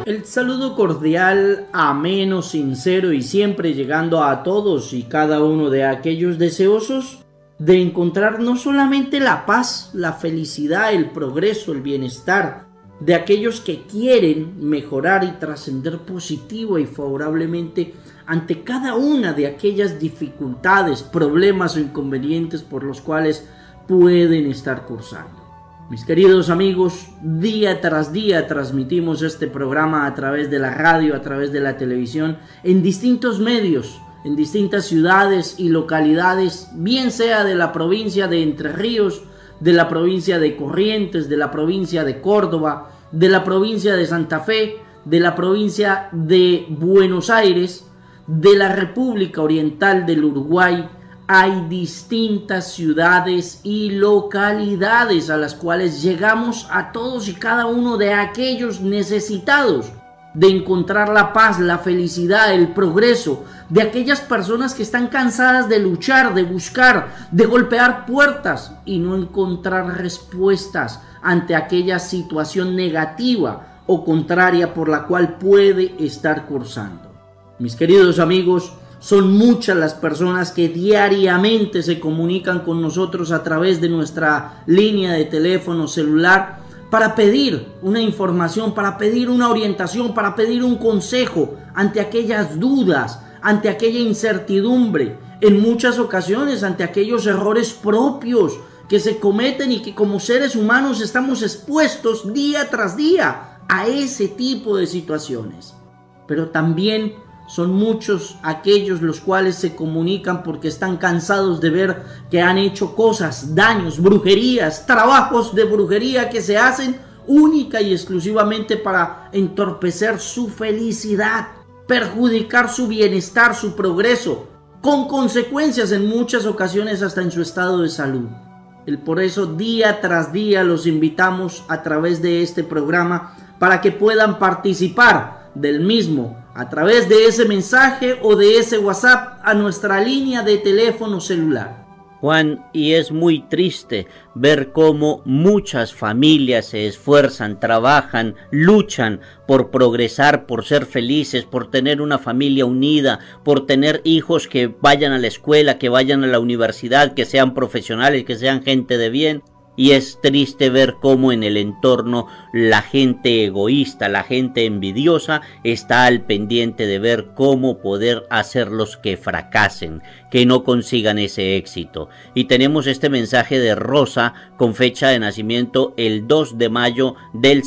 El saludo cordial, ameno, sincero y siempre llegando a todos y cada uno de aquellos deseosos de encontrar no solamente la paz, la felicidad, el progreso, el bienestar, de aquellos que quieren mejorar y trascender positivo y favorablemente ante cada una de aquellas dificultades, problemas o inconvenientes por los cuales pueden estar cursando. Mis queridos amigos, día tras día transmitimos este programa a través de la radio, a través de la televisión, en distintos medios, en distintas ciudades y localidades, bien sea de la provincia de Entre Ríos, de la provincia de Corrientes, de la provincia de Córdoba, de la provincia de Santa Fe, de la provincia de Buenos Aires, de la República Oriental del Uruguay. Hay distintas ciudades y localidades a las cuales llegamos a todos y cada uno de aquellos necesitados de encontrar la paz, la felicidad, el progreso, de aquellas personas que están cansadas de luchar, de buscar, de golpear puertas y no encontrar respuestas ante aquella situación negativa o contraria por la cual puede estar cursando. Mis queridos amigos, son muchas las personas que diariamente se comunican con nosotros a través de nuestra línea de teléfono celular para pedir una información, para pedir una orientación, para pedir un consejo ante aquellas dudas, ante aquella incertidumbre, en muchas ocasiones ante aquellos errores propios que se cometen y que como seres humanos estamos expuestos día tras día a ese tipo de situaciones. Pero también son muchos aquellos los cuales se comunican porque están cansados de ver que han hecho cosas, daños, brujerías, trabajos de brujería que se hacen única y exclusivamente para entorpecer su felicidad, perjudicar su bienestar, su progreso, con consecuencias en muchas ocasiones hasta en su estado de salud. Por eso día tras día los invitamos a través de este programa para que puedan participar del mismo a través de ese mensaje o de ese WhatsApp a nuestra línea de teléfono celular. Juan, y es muy triste ver cómo muchas familias se esfuerzan, trabajan, luchan por progresar, por ser felices, por tener una familia unida, por tener hijos que vayan a la escuela, que vayan a la universidad, que sean profesionales, que sean gente de bien. Y es triste ver cómo en el entorno la gente egoísta, la gente envidiosa está al pendiente de ver cómo poder hacerlos que fracasen, que no consigan ese éxito. Y tenemos este mensaje de Rosa con fecha de nacimiento el 2 de mayo del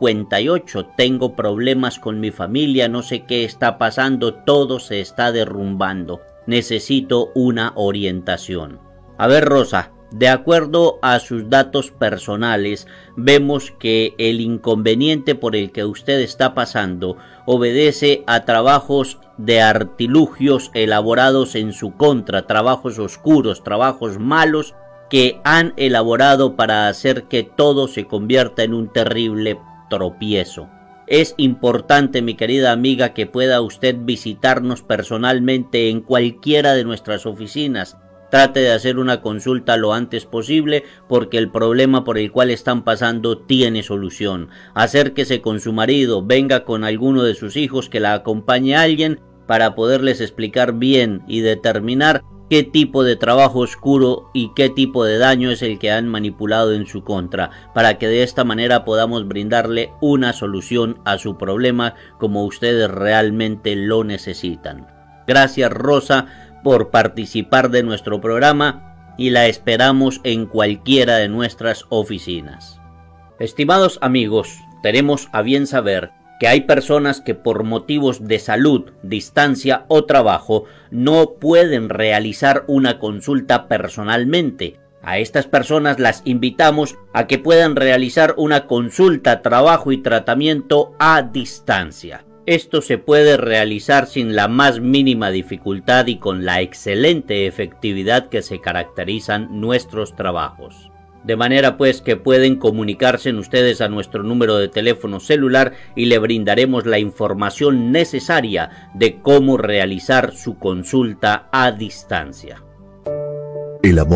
58. Tengo problemas con mi familia, no sé qué está pasando, todo se está derrumbando. Necesito una orientación. A ver, Rosa. De acuerdo a sus datos personales, vemos que el inconveniente por el que usted está pasando obedece a trabajos de artilugios elaborados en su contra, trabajos oscuros, trabajos malos que han elaborado para hacer que todo se convierta en un terrible tropiezo. Es importante, mi querida amiga, que pueda usted visitarnos personalmente en cualquiera de nuestras oficinas. Trate de hacer una consulta lo antes posible porque el problema por el cual están pasando tiene solución. Acérquese con su marido, venga con alguno de sus hijos, que la acompañe a alguien para poderles explicar bien y determinar qué tipo de trabajo oscuro y qué tipo de daño es el que han manipulado en su contra, para que de esta manera podamos brindarle una solución a su problema como ustedes realmente lo necesitan. Gracias, Rosa, por participar de nuestro programa y la esperamos en cualquiera de nuestras oficinas. Estimados amigos, tenemos a bien saber que hay personas que por motivos de salud, distancia o trabajo no pueden realizar una consulta personalmente. A estas personas las invitamos a que puedan realizar una consulta, trabajo y tratamiento a distancia. Esto se puede realizar sin la más mínima dificultad y con la excelente efectividad que se caracterizan nuestros trabajos. De manera pues que pueden comunicarse ustedes a nuestro número de teléfono celular y le brindaremos la información necesaria de cómo realizar su consulta a distancia. El amor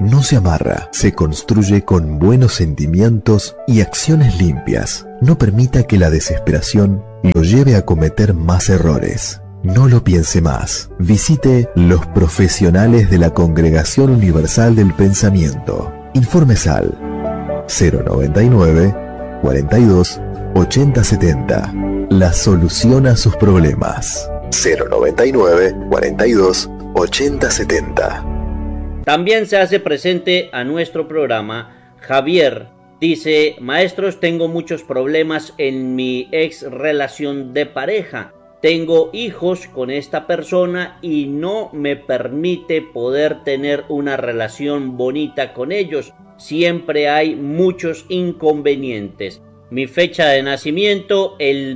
no se amarra, se construye con buenos sentimientos y acciones limpias. No permita que la desesperación lo lleve a cometer más errores. No lo piense más. Visite los profesionales de la Congregación Universal del Pensamiento. Informes al 099 42 80 70. La solución a sus problemas. 099 42 80 70. También se hace presente a nuestro programa Javier. Dice: maestros, tengo muchos problemas en mi ex relación de pareja. Tengo hijos con esta persona y no me permite poder tener una relación bonita con ellos. Siempre hay muchos inconvenientes. Mi fecha de nacimiento, el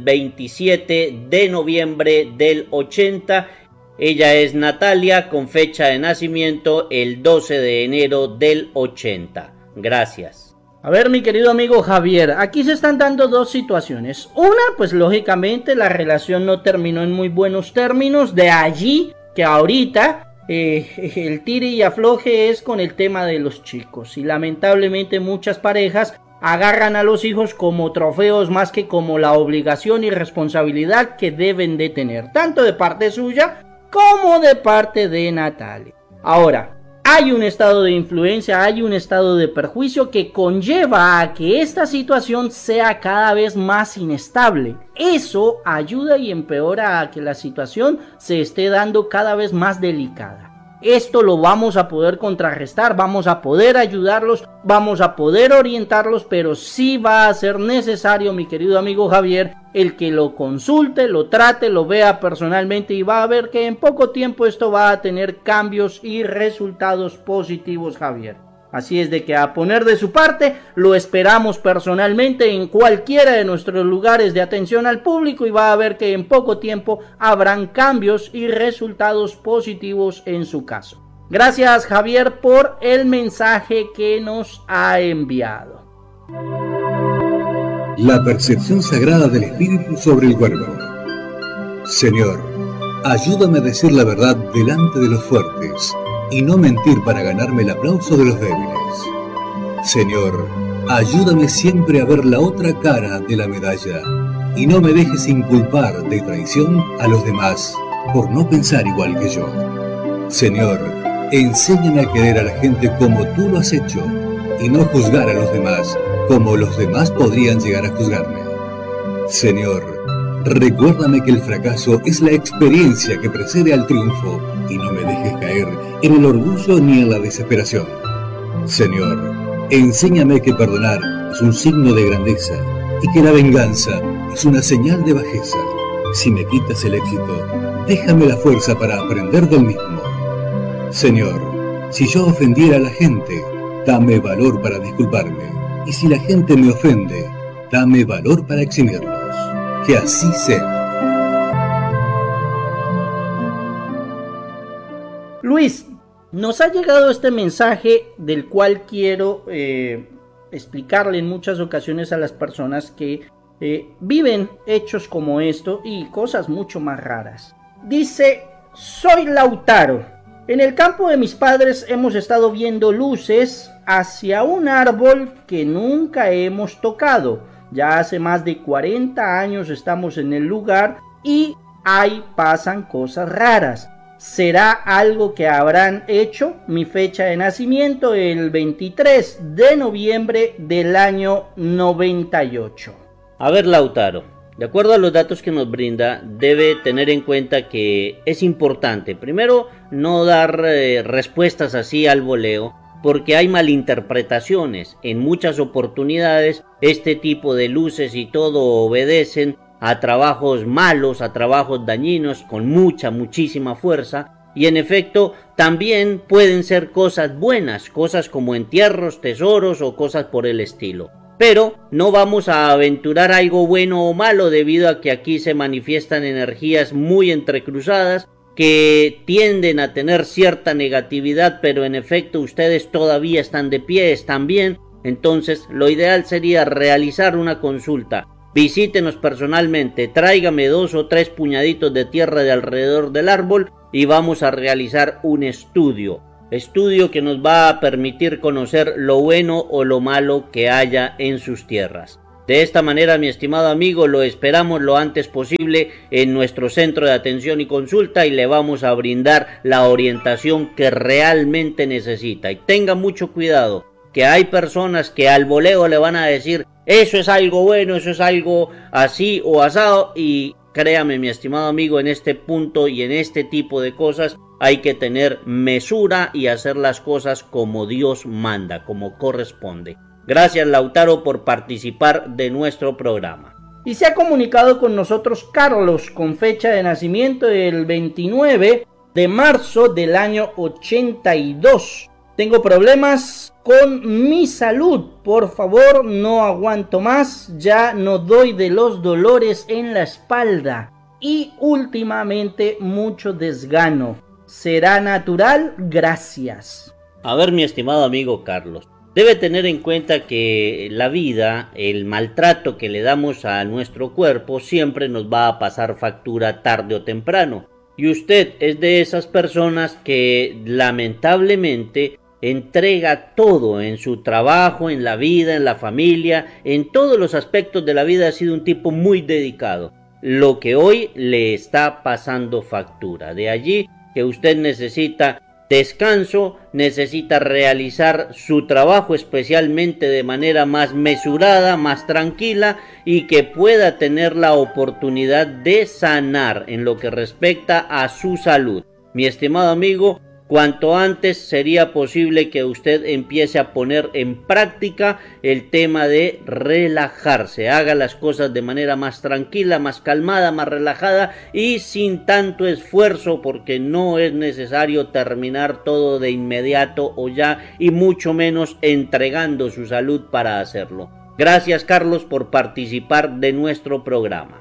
27 de noviembre del 80. Ella es Natalia, con fecha de nacimiento el 12 de enero del 80. Gracias. A ver, mi querido amigo Javier, aquí se están dando dos situaciones. Una, pues lógicamente la relación no terminó en muy buenos términos. De allí que ahorita el tire y afloje es con el tema de los chicos. Y lamentablemente muchas parejas agarran a los hijos como trofeos más que como la obligación y responsabilidad que deben de tener, tanto de parte suya como de parte de Natalia. Ahora, hay un estado de influencia, hay un estado de perjuicio que conlleva a que esta situación sea cada vez más inestable. Eso ayuda y empeora a que la situación se esté dando cada vez más delicada. Esto lo vamos a poder contrarrestar, vamos a poder ayudarlos, vamos a poder orientarlos, pero sí va a ser necesario, mi querido amigo Javier, el que lo consulte, lo trate, lo vea personalmente y va a ver que en poco tiempo esto va a tener cambios y resultados positivos, Javier. Así es de que a poner de su parte, lo esperamos personalmente en cualquiera de nuestros lugares de atención al público y va a ver que en poco tiempo habrán cambios y resultados positivos en su caso. Gracias, Javier, por el mensaje que nos ha enviado. La percepción sagrada del espíritu sobre el cuerpo. Señor, ayúdame a decir la verdad delante de los fuertes y no mentir para ganarme el aplauso de los débiles. Señor, ayúdame siempre a ver la otra cara de la medalla y no me dejes inculpar de traición a los demás por no pensar igual que yo. Señor, enséñame a querer a la gente como tú lo has hecho y no juzgar a los demás como los demás podrían llegar a juzgarme. Señor, recuérdame que el fracaso es la experiencia que precede al triunfo y no me dejes caer en el orgullo ni en la desesperación. Señor, enséñame que perdonar es un signo de grandeza y que la venganza es una señal de bajeza. Si me quitas el éxito, déjame la fuerza para aprender del mismo. Señor, si yo ofendiera a la gente, dame valor para disculparme. Y si la gente me ofende, dame valor para eximirlos. Que así sea. Luis, nos ha llegado este mensaje del cual quiero explicarle en muchas ocasiones a las personas que viven hechos como esto y cosas mucho más raras. Dice: soy Lautaro. En el campo de mis padres hemos estado viendo luces hacia un árbol que nunca hemos tocado. Ya hace más de 40 años estamos en el lugar y ahí pasan cosas raras. ¿Será algo que habrán hecho? Mi fecha de nacimiento, el 23 de noviembre del año 98. A ver, Lautaro, de acuerdo a los datos que nos brinda, debe tener en cuenta que es importante, primero, no dar respuestas así al voleo, porque hay malinterpretaciones. En muchas oportunidades, este tipo de luces y todo obedecen a trabajos malos, a trabajos dañinos, con muchísima fuerza, y en efecto también pueden ser cosas buenas, cosas como entierros, tesoros o cosas por el estilo. Pero no vamos a aventurar algo bueno o malo debido a que aquí se manifiestan energías muy entrecruzadas que tienden a tener cierta negatividad, pero en efecto ustedes todavía están de pie, están bien. Entonces lo ideal sería realizar una consulta. Visítenos personalmente, tráigame 2 o 3 puñaditos de tierra de alrededor del árbol y vamos a realizar un estudio. estudio que nos va a permitir conocer lo bueno o lo malo que haya en sus tierras. De esta manera, mi estimado amigo, lo esperamos lo antes posible en nuestro centro de atención y consulta y le vamos a brindar la orientación que realmente necesita. Y tenga mucho cuidado, que hay personas que al voleo le van a decir eso es algo bueno, eso es algo así o asado, y créame, mi estimado amigo, en este punto y en este tipo de cosas hay que tener mesura y hacer las cosas como Dios manda, como corresponde. Gracias, Lautaro, por participar de nuestro programa. Y se ha comunicado con nosotros Carlos, con fecha de nacimiento el 29 de marzo del año 82. Tengo problemas con mi salud, por favor, no aguanto más, ya no doy de los dolores en la espalda y últimamente mucho desgano. ¿Será natural? Gracias. A ver, mi estimado amigo Carlos, debe tener en cuenta que la vida, el maltrato que le damos a nuestro cuerpo siempre nos va a pasar factura tarde o temprano. Y usted es de esas personas que lamentablemente entrega todo en su trabajo, en la vida, en la familia, en todos los aspectos de la vida. Ha sido un tipo muy dedicado. Lo que hoy le está pasando factura. De allí que usted necesita descanso, necesita realizar su trabajo especialmente de manera más mesurada, más tranquila, y que pueda tener la oportunidad de sanar en lo que respecta a su salud. Mi estimado amigo, cuanto antes sería posible que usted empiece a poner en práctica el tema de relajarse, haga las cosas de manera más tranquila, más calmada, más relajada y sin tanto esfuerzo, porque no es necesario terminar todo de inmediato o ya, y mucho menos entregando su salud para hacerlo. Gracias, Carlos, por participar de nuestro programa.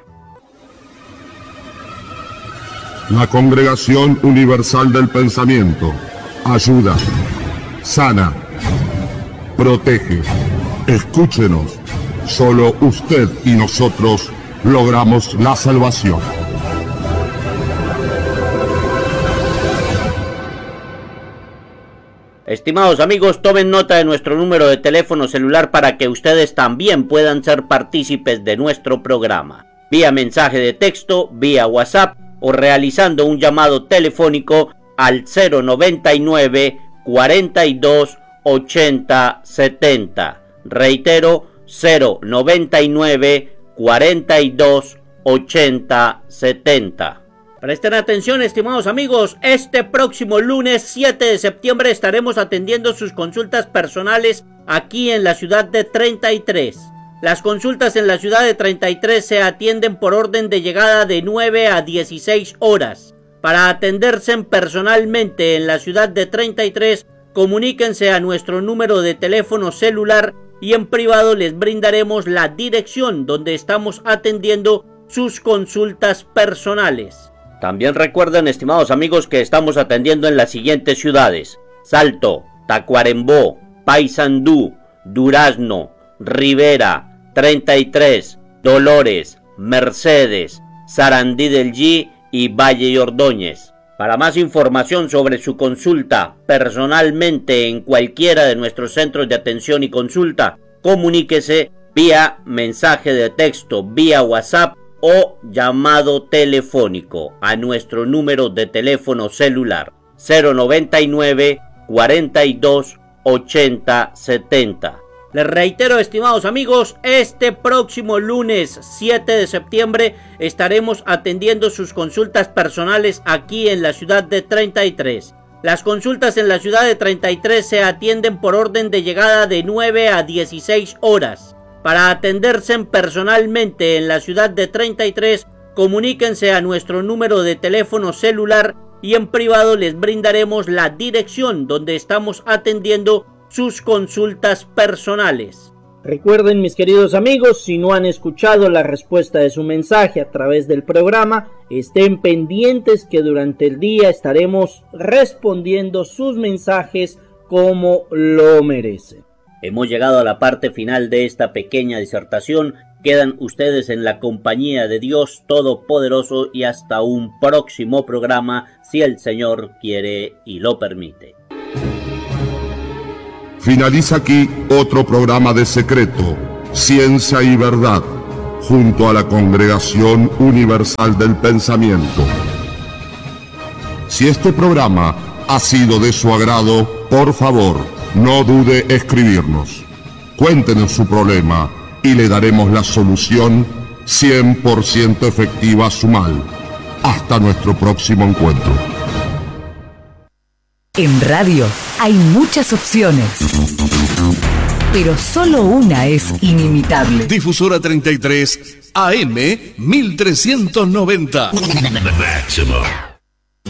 La Congregación Universal del Pensamiento ayuda, sana, protege. Escúchenos, solo usted y nosotros logramos la salvación. Estimados amigos, tomen nota de nuestro número de teléfono celular para que ustedes también puedan ser partícipes de nuestro programa. Vía mensaje de texto, vía WhatsApp, o realizando un llamado telefónico al 099 42 80 70. Reitero, 099 42 80 70. Presten atención, estimados amigos, este próximo lunes 7 de septiembre estaremos atendiendo sus consultas personales aquí en la ciudad de 33. Las consultas en la ciudad de 33 se atienden por orden de llegada de 9 a 16 horas. Para atenderse personalmente en la ciudad de 33, comuníquense a nuestro número de teléfono celular y en privado les brindaremos la dirección donde estamos atendiendo sus consultas personales. También recuerden, estimados amigos, que estamos atendiendo en las siguientes ciudades: Salto, Tacuarembó, Paysandú, Durazno, Rivera, 33, Dolores, Mercedes, Sarandí del G y Valle y Ordóñez. Para más información sobre su consulta personalmente en cualquiera de nuestros centros de atención y consulta, comuníquese vía mensaje de texto, vía WhatsApp o llamado telefónico a nuestro número de teléfono celular 099 42 80 70. Les reitero, estimados amigos, este próximo lunes 7 de septiembre estaremos atendiendo sus consultas personales aquí en la ciudad de 33. Las consultas en la ciudad de 33 se atienden por orden de llegada de 9 a 16 horas. Para atenderse personalmente en la ciudad de 33, comuníquense a nuestro número de teléfono celular y en privado les brindaremos la dirección donde estamos atendiendo sus consultas personales. Recuerden, mis queridos amigos, si no han escuchado la respuesta de su mensaje a través del programa, estén pendientes que durante el día estaremos respondiendo sus mensajes como lo merecen. Hemos llegado a la parte final de esta pequeña disertación. Quedan ustedes en la compañía de Dios Todopoderoso y hasta un próximo programa, si el Señor quiere y lo permite. Finaliza aquí otro programa de Secreto, Ciencia y Verdad, junto a la Congregación Universal del Pensamiento. Si este programa ha sido de su agrado, por favor, no dude escribirnos. Cuéntenos su problema y le daremos la solución 100% efectiva a su mal. Hasta nuestro próximo encuentro. En radio hay muchas opciones, pero solo una es inimitable. Difusora 33 AM 1390.